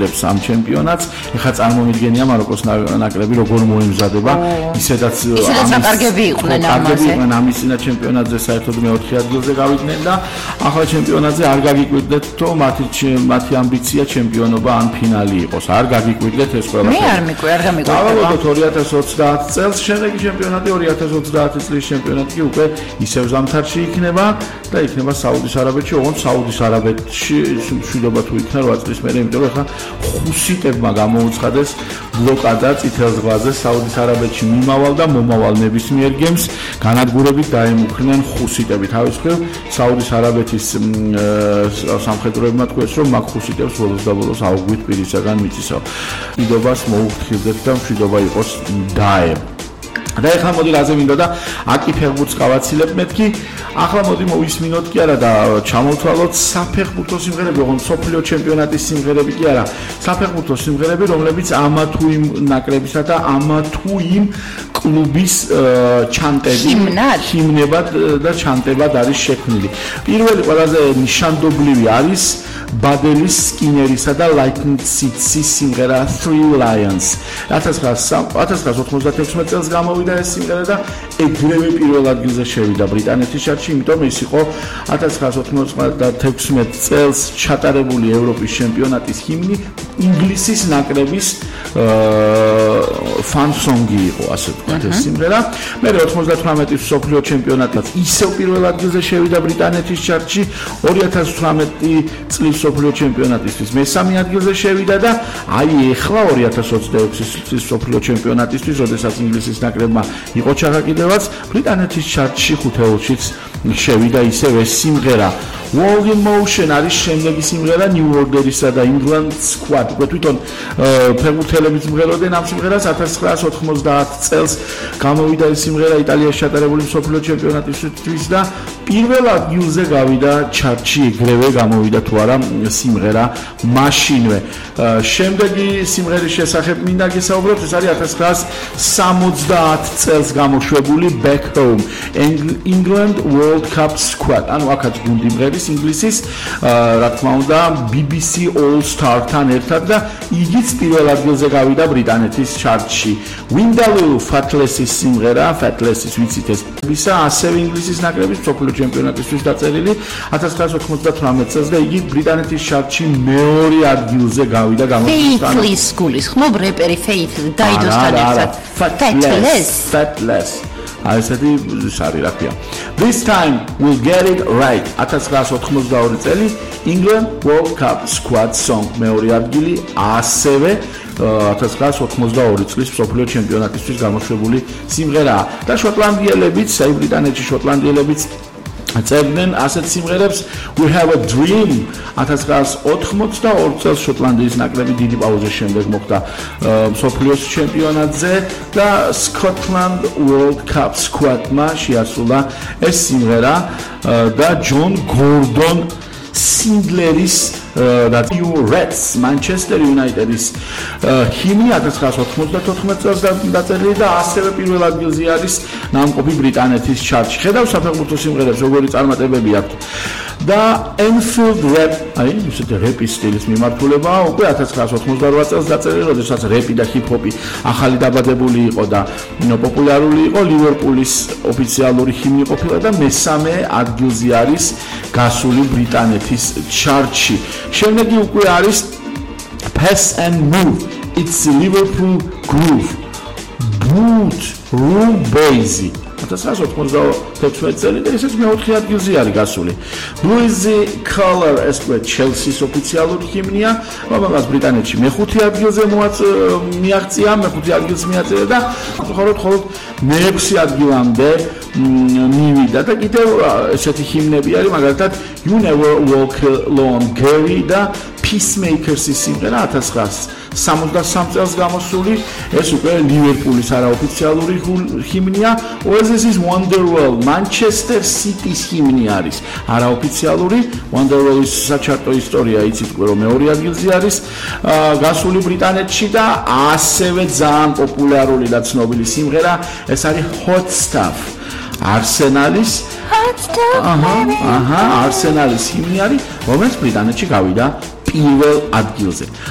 აძლევს ამ ჩემპიონატს. ეხლა წარმომიდგენია მაროკოს ნაკრები როგორ მოემზადება, ისედაც კარგები იყვნენ ამის წინა ჩემპიონატზე საერთოდ მეოთხე ადგილზე გავიდნენ და ახლა ჩემპიონატზე არ გაგიკვირდეთ, რომ მათი ამბიცია ჩემპიონობა ან ფინალი იყოს. არ გაგიკვირდეთ ეს ყველაფერი. მე არ გამიკვირდა. დავალოდოთ 2030 წელს, შემდეგი ჩემპიონატი 2030 წლის ჩემპიონატი უკვე ისევ ზამთარში იქნება და იქნება საუდის არაბეთში, ოღონდ საუდის არაბეთში მშვიდობა თუ იქნა 8 წლის მერე, იმიტომ რომ ახლა ხუსიტებმა გამოუცხადეს ბლოკადა წითელ ზღვაზე საუდის არაბეთში მიმავალ და მომავალ ნებისმიერ გემს განადგურებით დაემუქრნენ ხუსიტები. თავის მხრივ საუდის არაბეთის სამხედროებმა თქვეს, რომ მაგ ხუსიტებს ბოლოს და ბოლოს აუგვით პირისაგან მიწისო. მშვიდობას მოუხდით და მშვიდობა იყოს დაე. და ეხლა მოდი რაზე მინდოდა აკი ფეხბურთს გავაცილებ მეთქი. ახლა მოდი მოვისმინოთ კი არა და ჩამოვთვალოთ საფეხბურთო სიმღერები, ოღონდ სოფლიო ჩემპიონატის სიმღერები კი არა, საფეხბურთო სიმღერები, რომლებიც ამა თუ იმ ნაკრებისა და ამა თუ იმ კლუბის ჩანტები, ჰიმნებად და ჩანტებად არის შექმნილი. პირველი ყველაზე ნიშანდობლივი არის ბადელის, სკინერისა და Lightning Seeds-ის სიმღერა Three Lions. 1996 წელს გამოვიდა ეს სიმღერა და ეგრევე პირველ ადგილზე შევიდა ბრიტანეთის ჩარტში, იმიტომ ის იყო 1996 წელს ჩატარებული ევროპის ჩემპიონატის ჰიმნი, ინგლისის ნაკრების ფან-სონგი იყო, ასე ვთქვათ, ეს სიმღერა. მე 98 მსოფლიო ჩემპიონატად ისევ პირველ ადგილზე შევიდა ბრიტანეთის ჩარტში, 2018 წლის მსოფლიო ჩემპიონატისთვის მესამე ადგილზე შევიდა და აი ეხლა 2026 წლის მსოფლიო ჩემპიონატისთვის, როდესაც ინგლისის ნაკრებმა იყო ჩაგაკიდევაც, ბრიტანეთის ჩარტში ხუთეულშიც შევიდა ისევ ეს სიმღერა. World in Motion არის შემდეგი სიმღერა New Order-ისა და England Squad. უკვე თვითონ ფეხბურთელები მღეროდნენ ამ სიმღერას. 1990 წელს გამოვიდა ეს სიმღერა იტალიაში ჩატარებული მსოფლიო ჩემპიონატისთვის და პირველ ადგილზე გავიდა ჩარტში, ეგრევე გამოვიდა თუ არა სიმღერა მაშინვე. შემდეგი სიმღერის შესახებ მინდა გესაუბროთ, ეს არის 1970 წელს გამოშვებული Back Home England World Cup Squad. ანუ აქაც გუნდი მღერის ინგლისის, რა თქმა უნდა, BBC All Star-თან ერთად და იგიც პირველ ადგილზე გავიდა ბრიტანეთის ჩარტში. Windaloo Fatless-ის სიმღერა, Fatless-ის ვიცით ეს ისა, ასევე ინგლისის ნაკრების მსოფლიო ჩემპიონატისთვის დაწერილი 1998 წელს და იგი ბრიტანეთის ჩარტში მეორე ადგილზე გავიდა გამოსვლისგან. Faithless გულისხმობ რეპერი Faithless დაიდოსთან ერთად. Fatless. ასეთი სარი რა ქვია. This time we'll get it right. 1992 წელი England World Cup Squad Song მეორე ადგილი, ასევე 1992 წლის მსოფლიო ჩემპიონატისთვის გამოშვებული სიმღერაა. და შოტლანდიელებიც, აი ბრიტანეთში შოტლანდიელებიც წერდნენ ასეთ სიმღერებს. We have a dream 1992 წელს შოტლანდიის ნაკრები დიდი პაუზის შემდეგ მოხდა მსოფლიოს ჩემპიონატზე და Scotland World Cup Squad-მა შეასრულა ეს სიმღერა და John Gordon Sindleris და Reds Manchester United-ის ჰიმნი 1994 წელს დაწერილი და ასევე პირველ ადგილზე არის ნამყოფი ბრიტანეთის ჩარტში. ხედავ საფეხბურთო სიმღერებს როგორი წარმატებები აქვს. და Enfield Rap, აი ისეთი რეპის სტილის მიმართულებაა, უკვე 1998 წელს დაწერილი, როდესაც რეპი და ჰიპ-ჰოპი ახალი დაბადებული იყო და პოპულარული იყო. ლივერპულის ოფიციალური ჰიმნი ყოფილა და მესამე ადგილზე არის გასული ბრიტანეთის ჩარტში. შემდეგი უკვე არის Pass and Move, It's Liverpool Groove, Boot Room Basie. 1996 წელი და ესეც მეოთხე ადგილზე არის გასული. Bluesy Color ეს ჩელსის ოფიციალური ჰიმნია, რომელსაც ბრიტანეთში მეხუთე ადგილზე მიაღწია, მეხუთე ადგილს მიაწერა და მხოლოდ მეექვსე ადგილამდე მივიდა და კიდევ ესეთი ჰიმნები არის, მაგალითად You Never Walk Alone Gary და Peacemakers-ის სიმღერა 1973 წელს გამოსული, ეს უკვე ლივერპულის არაოფიციალური ჰიმნია. Oasis-ის Wonderwall Manchester City-ის ჰიმნი არის არაოფიციალური. Wonderwall-ის საჩარტო ისტორია იცით უკვე რომ მეორე ადგილზე არის გასული ბრიტანეთში და ასევე ძალიან პოპულარული და ცნობილი სიმღერა, ეს არის Hot Stuff. Arsenal-ის Arsenal-ის ჰიმნი არის, რომელიც ბრიტანეთში გავიდა პირველ ადგილზე.